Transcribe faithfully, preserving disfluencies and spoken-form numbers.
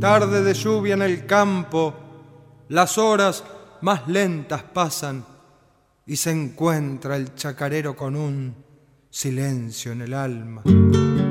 tarde de lluvia en el campo, las horas más lentas pasan y se encuentra el chacarero con un silencio en el alma.